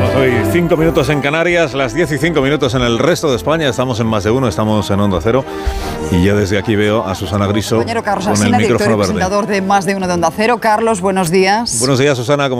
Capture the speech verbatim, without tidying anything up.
Las hoy cinco minutos en Canarias, las diez y cinco minutos en el resto de España. Estamos en Más de Uno, estamos en Onda Cero. Y ya desde aquí veo a Susana Griso compañero Carlos con Alsina, el director micrófono y verde. presentador de Más de Uno de Onda Cero. Carlos, buenos días. Buenos días, Susana. ¿Cómo